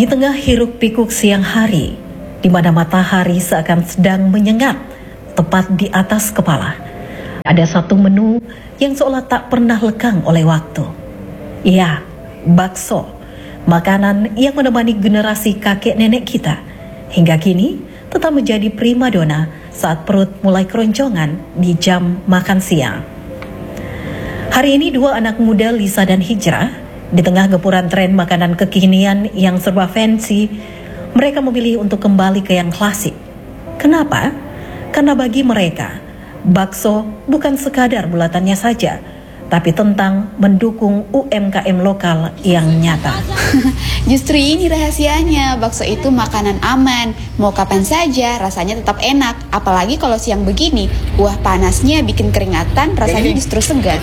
Di tengah hiruk-pikuk siang hari, di mana matahari seakan sedang menyengat tepat di atas kepala, ada satu menu yang seolah tak pernah lekang oleh waktu. Ya, bakso, makanan yang menemani generasi kakek nenek kita, hingga kini tetap menjadi primadona saat perut mulai keroncongan di jam makan siang. Hari ini dua anak muda, Lisa dan Hijrah, di tengah gempuran tren makanan kekinian yang serba fancy, mereka memilih untuk kembali ke yang klasik. Kenapa? Karena bagi mereka, bakso bukan sekadar bulatannya saja, tapi tentang mendukung UMKM lokal yang nyata. Justru ini rahasianya, bakso itu makanan aman, mau kapan saja rasanya tetap enak. Apalagi kalau siang begini, kuah panasnya bikin keringatan, rasanya justru segar.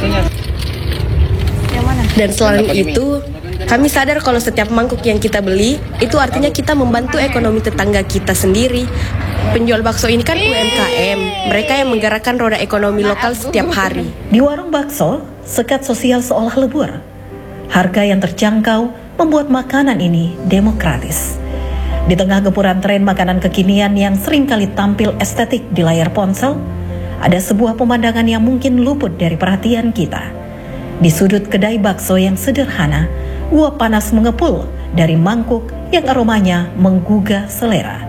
Dan selain itu, kami sadar kalau setiap mangkuk yang kita beli, itu artinya kita membantu ekonomi tetangga kita sendiri. Penjual bakso ini kan UMKM, mereka yang menggerakkan roda ekonomi lokal setiap hari. Di warung bakso, sekat sosial seolah lebur. Harga yang terjangkau membuat makanan ini demokratis. Di tengah gempuran tren makanan kekinian yang seringkali tampil estetik di layar ponsel, ada sebuah pemandangan yang mungkin luput dari perhatian kita. Di sudut kedai bakso yang sederhana, uap panas mengepul dari mangkuk yang aromanya menggugah selera.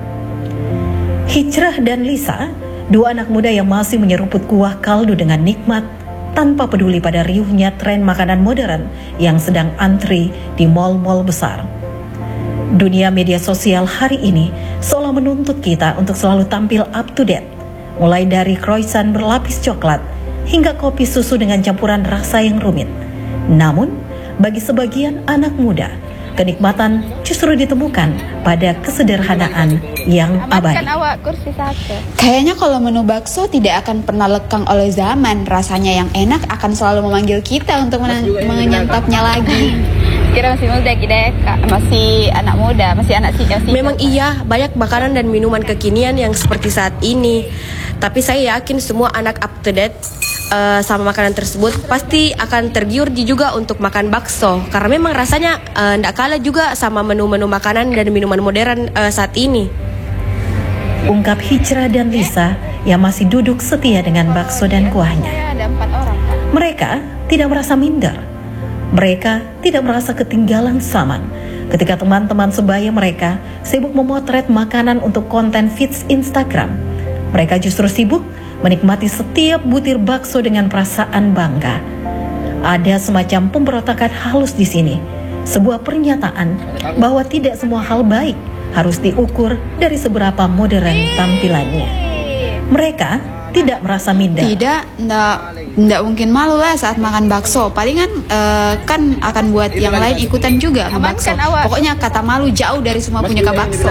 Hijrah dan Lisa, dua anak muda yang masih menyeruput kuah kaldu dengan nikmat, tanpa peduli pada riuhnya tren makanan modern yang sedang antri di mal-mal besar. Dunia media sosial hari ini seolah menuntut kita untuk selalu tampil up to date, mulai dari croissant berlapis coklat hingga kopi susu dengan campuran rasa yang rumit. Namun, bagi sebagian anak muda, kenikmatan justru ditemukan pada kesederhanaan yang abadi. Kayaknya kalau menu bakso tidak akan pernah lekang oleh zaman. Rasanya yang enak akan selalu memanggil kita untuk menyantapnya lagi. Kira masih muda, masih anak muda, masih anak sih. Memang iya, banyak makanan dan minuman kekinian yang seperti saat ini. Tapi saya yakin semua anak up to date sama makanan tersebut pasti akan tergiur juga untuk makan bakso, karena memang rasanya tidak kalah juga sama menu-menu makanan dan minuman modern saat ini. Ungkap Hijrah dan Lisa yang masih duduk setia dengan bakso dan kuahnya. Mereka tidak merasa minder. Mereka tidak merasa ketinggalan zaman ketika teman-teman sebaya mereka sibuk memotret makanan untuk konten feeds Instagram. Mereka justru sibuk menikmati setiap butir bakso dengan perasaan bangga. Ada semacam pemberontakan halus di sini, sebuah pernyataan bahwa tidak semua hal baik harus diukur dari seberapa modern tampilannya. Mereka tidak merasa minder. Tidak mungkin malu lah saat makan bakso. Palingan kan akan buat yang lain ikutan juga makan bakso. Pokoknya kata malu jauh dari semua punya bakso.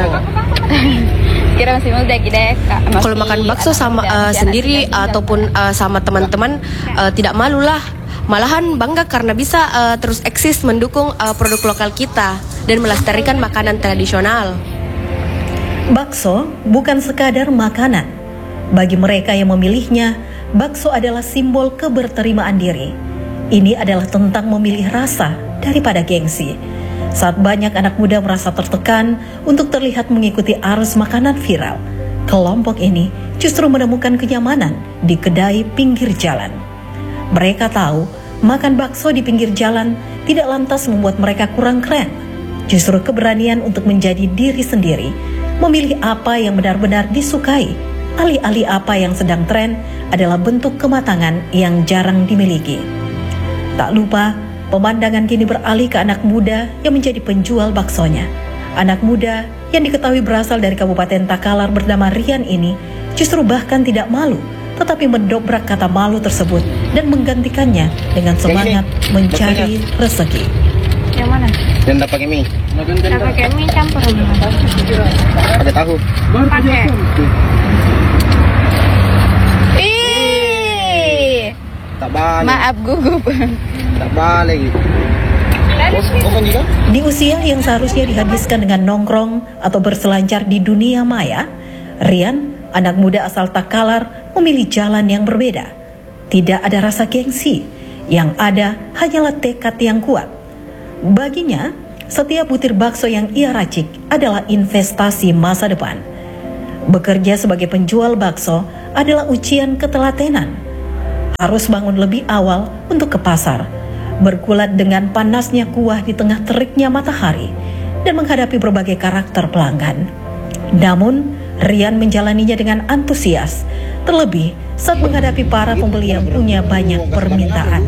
Kira masih muda Kalau makan bakso sama sendiri ataupun sama teman-teman tidak malu lah. Malahan bangga karena bisa terus eksis mendukung produk lokal kita dan melestarikan makanan tradisional. Bakso bukan sekadar makanan. Bagi mereka yang memilihnya, bakso adalah simbol keberterimaan diri. Ini adalah tentang memilih rasa daripada gengsi. Saat banyak anak muda merasa tertekan untuk terlihat mengikuti arus makanan viral, kelompok ini justru menemukan kenyamanan di kedai pinggir jalan. Mereka tahu makan bakso di pinggir jalan tidak lantas membuat mereka kurang keren. Justru keberanian untuk menjadi diri sendiri, memilih apa yang benar-benar disukai, alih-alih apa yang sedang tren, adalah bentuk kematangan yang jarang dimiliki. Tak lupa, pemandangan kini beralih ke anak muda yang menjadi penjual baksonya. Anak muda yang diketahui berasal dari Kabupaten Takalar bernama Rian ini justru bahkan tidak malu, tetapi mendobrak kata malu tersebut dan menggantikannya dengan semangat mencari rezeki. Yang mana? Dan tak pakai mie. Tak pakai mie campur sama. Pakai tahu. Pakai. Tak balik. Maaf gugup. Tak balik. Di usia yang seharusnya dihabiskan dengan nongkrong atau berselancar di dunia maya, Rian, anak muda asal Takalar, memilih jalan yang berbeda. Tidak ada rasa gengsi, yang ada hanyalah tekad yang kuat. Baginya, Setiap butir bakso yang ia racik adalah investasi masa depan. Bekerja sebagai penjual bakso adalah ujian ketelatenan. Harus bangun lebih awal untuk ke pasar, bergulat dengan panasnya kuah di tengah teriknya matahari, dan menghadapi berbagai karakter pelanggan. Namun, Rian menjalaninya dengan antusias, terlebih saat menghadapi para pembeli yang punya banyak permintaan.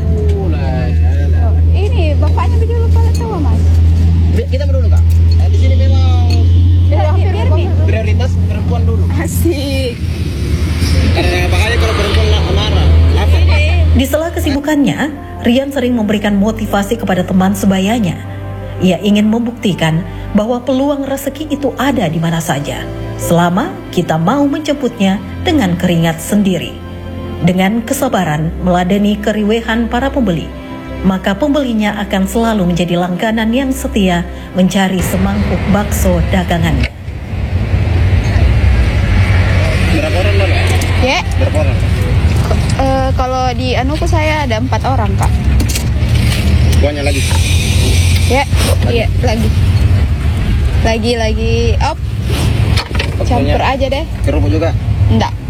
Ini bapaknya video lupa tahu mas. Kita dulu kak. Di sini memang Hampir nih. prioritas perempuan dulu. Asik. Karena bahaya kalau perempuan marah. Apa? Di sela kesibukannya, Rian sering memberikan motivasi kepada teman sebayanya. Ia ingin membuktikan bahwa peluang rezeki itu ada di mana saja, selama kita mau menjemputnya dengan keringat sendiri. Dengan kesabaran meladeni keriwehan para pembeli, maka pembelinya akan selalu menjadi langganan yang setia mencari semangkuk bakso dagangannya. Berapa orang Mbak? Ya, Berapa orang? kalau di anuku saya ada 4 orang kak. Banyak lagi. Ya, iya lagi. Op, campur aja deh. Kerupuk juga. Enggak.